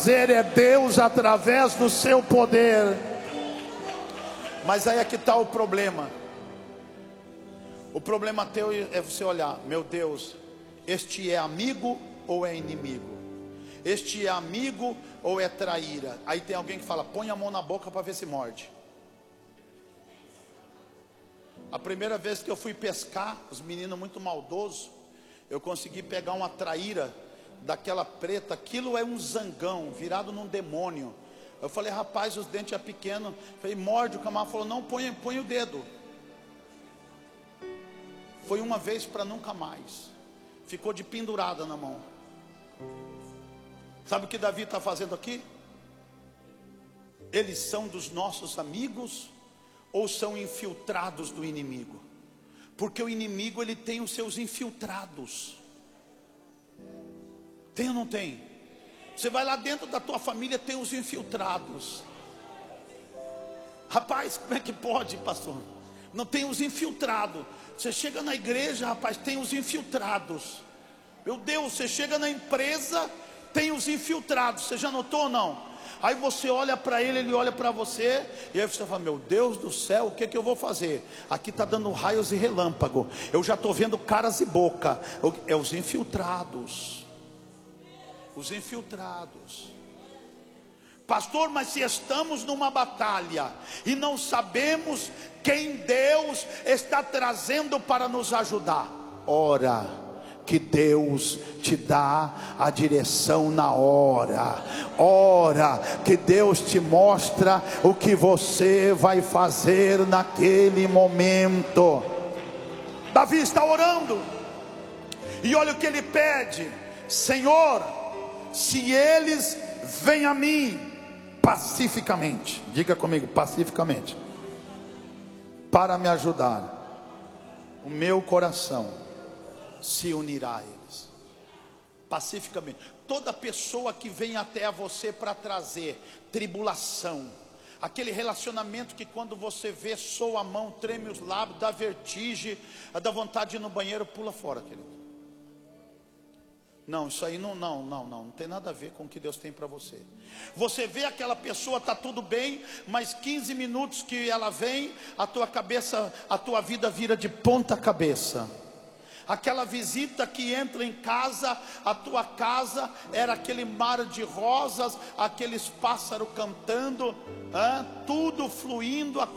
fazer é Deus através do seu poder. Mas aí é que está o problema. O problema teu é você olhar: meu Deus, este é amigo ou é inimigo? Este é amigo ou é traíra? Aí tem alguém que fala: põe a mão na boca para ver se morde. A primeira vez que eu fui pescar, os meninos muito maldosos, eu consegui pegar uma traíra daquela preta. Aquilo é um zangão virado num demônio. Eu falei: rapaz, os dentes é pequeno. Falei: morde. O camarada falou: não, põe o dedo. Foi uma vez para nunca mais. Ficou de pendurada na mão. Sabe o que Davi está fazendo aqui? Eles são dos nossos amigos ou são infiltrados do inimigo? Porque o inimigo, ele tem os seus infiltrados. Tem ou não tem? Você vai lá dentro da tua família, tem os infiltrados. Rapaz, como é que pode, pastor? Não tem os infiltrados. Você chega na igreja, rapaz, tem os infiltrados. Meu Deus, você chega na empresa, tem os infiltrados. Você já notou ou não? Aí você olha para ele, ele olha para você, e aí você fala: meu Deus do céu, o que que eu vou fazer? Aqui está dando raios e relâmpago, eu já estou vendo caras e boca. É os infiltrados. Os infiltrados. Pastor, mas se estamos numa batalha e não sabemos quem Deus está trazendo para nos ajudar, ora, que Deus te dá a direção na hora. Ora, que Deus te mostra o que você vai fazer naquele momento. Davi está orando, e olha o que ele pede: Senhor, se eles vêm a mim pacificamente, diga comigo, pacificamente, para me ajudar, o meu coração se unirá a eles. Pacificamente. Toda pessoa que vem até a você para trazer tribulação, aquele relacionamento que quando você vê, soa a mão, treme os lábios, dá vertigem, dá vontade de ir no banheiro, pula fora, querido. Não, isso aí não tem nada a ver com o que Deus tem para você. Você vê aquela pessoa, está tudo bem, mas 15 minutos que ela vem, a tua cabeça, a tua vida vira de ponta cabeça. Aquela visita que entra em casa, a tua casa era aquele mar de rosas, aqueles pássaros cantando, tudo fluindo,